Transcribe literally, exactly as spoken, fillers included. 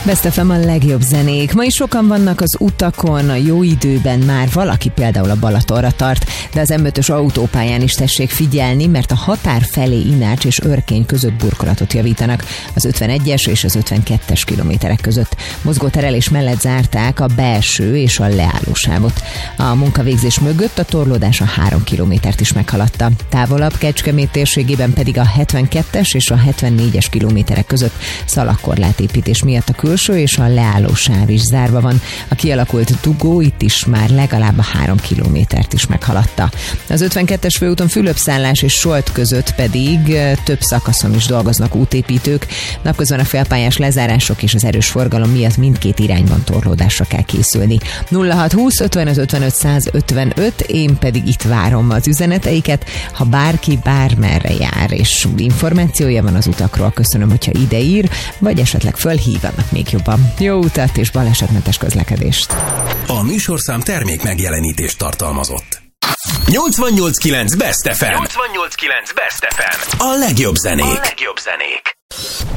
Best ef em a legjobb zenék. Ma is sokan vannak az utakon, a jó időben már valaki például a Balatonra tart, de az em ötös autópályán is tessék figyelni, mert a határ felé Inács és Örkény között burkolatot javítanak az ötvenegyes és az ötvenkettes kilométerek között. Mozgóterelés mellett zárták a belső és a leállósávot. A munkavégzés mögött a torlódás a három kilométert is meghaladta. Távolabb Kecskemét térségében pedig a hetvenkettes és a hetvennégyes kilométerek között szalagkorlátépítés miatt a külső és a leálló sáv is zárva van. A kialakult dugó itt is már legalább a három kilométert is meghaladta. Az ötvenkettes főúton Fülöpszállás és Solt között pedig több szakaszon is dolgoznak útépítők. Napközben a félpályás lezárások és az erős forgalom miatt mindkét irányban torlódásra kell készülni. nulla hat húsz ötvenöt ötvenöt százötvenöt, én pedig itt várom az üzeneteiket, ha bárki bármerre jár és információja van az utakról, köszönöm, hogyha ide ír, vagy esetleg fölhívanak még jobban. Jó utat és balesetmentes közlekedést! A műsorszám termék megjelenítést tartalmazott. nyolcvannyolc kilenc Best ef em. nyolcvannyolc kilenc Best ef em. A legjobb zenék. A legjobb zenék.